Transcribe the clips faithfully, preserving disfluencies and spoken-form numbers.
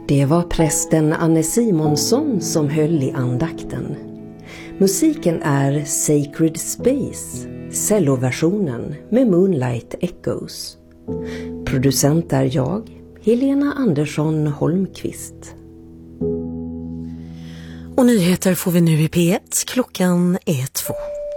Det var prästen Anne Simonsson som höll i andakten. Musiken är Sacred Space, celloversionen med Moonlight Echoes. Producent är jag, Helena Andersson Holmqvist. Och nyheter får vi nu i P ett. Klockan är två.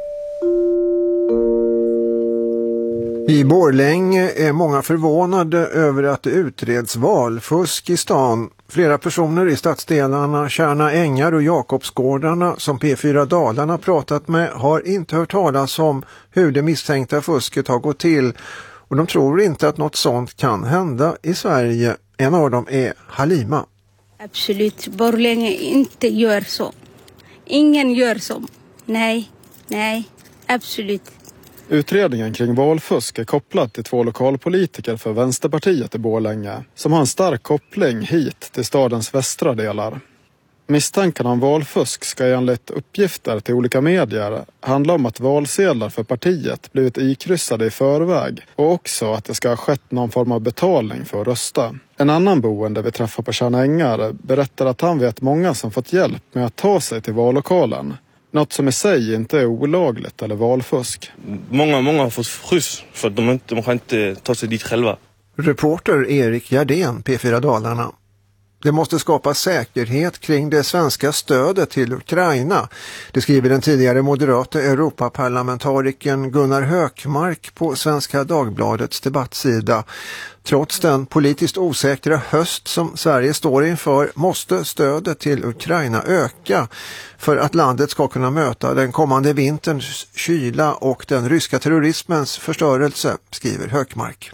I Borlänge är många förvånade över att det utreds valfusk i stan. Flera personer i stadsdelarna Tjärna Ängar och Jakobsgårdarna som P fyra Dalarna pratat med har inte hört talas om hur det misstänkta fusket har gått till. Och de tror inte att något sånt kan hända i Sverige. En av dem är Halima. Absolut, Borlänge inte gör så. Ingen gör så. Nej, nej, absolut. Utredningen kring valfusk är kopplad till två lokalpolitiker för Vänsterpartiet i Borlänge som har en stark koppling hit till stadens västra delar. Misstankarna om valfusk ska enligt uppgifter till olika medier handla om att valsedlar för partiet blivit ikryssade i förväg och också att det ska ha skett någon form av betalning för att rösta. En annan boende vi träffar på Tjärna Ängar berättar att han vet många som fått hjälp med att ta sig till vallokalen. Något som i sig inte är olagligt eller valfusk. Många, många har fått skjuts för att de inte, de kan inte ta sig dit själva. Reporter Erik Gerdén, P fyra Dalarna. Det måste skapas säkerhet kring det svenska stödet till Ukraina. Det skriver den tidigare moderata Europaparlamentarikern Gunnar Hökmark på Svenska Dagbladets debattsida. Trots den politiskt osäkra höst som Sverige står inför måste stödet till Ukraina öka för att landet ska kunna möta den kommande vinterns kyla och den ryska terrorismens förstörelse, skriver Hökmark.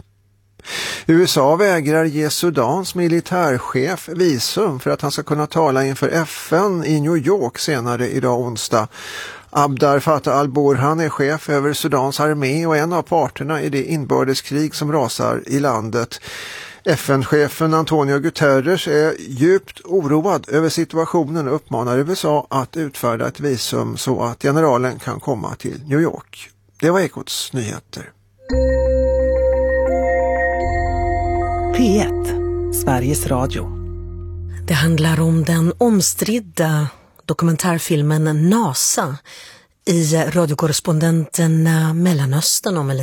U S A vägrar ge Sudans militärchef visum för att han ska kunna tala inför F N i New York senare idag onsdag. Abdar Fattah al-Burhan är chef över Sudans armé och en av parterna i det inbördeskrig som rasar i landet. F N-chefen Antonio Guterres är djupt oroad över situationen och uppmanar U S A att utfärda ett visum så att generalen kan komma till New York. Det var Ekots nyheter. P ett, Sveriges Radio. Det handlar om den omstridda dokumentärfilmen NASA i radiokorrespondenten Mellanöstern om en